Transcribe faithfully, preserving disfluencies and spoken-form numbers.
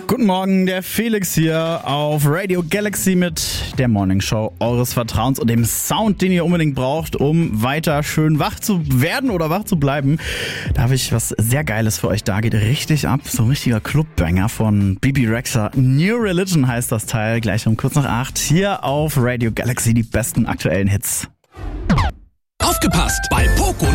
Guten Morgen, der Felix hier auf Radio Galaxy mit der Morning Show eures Vertrauens und dem Sound, den ihr unbedingt braucht, um weiter schön wach zu werden oder wach zu bleiben. Da habe ich was sehr Geiles für euch da, geht richtig ab. So ein richtiger Clubbanger von Bebe Rexha. New Religion heißt das Teil, gleich um kurz nach acht. Hier auf Radio Galaxy die besten aktuellen Hits. Aufgepasst! Bei Poco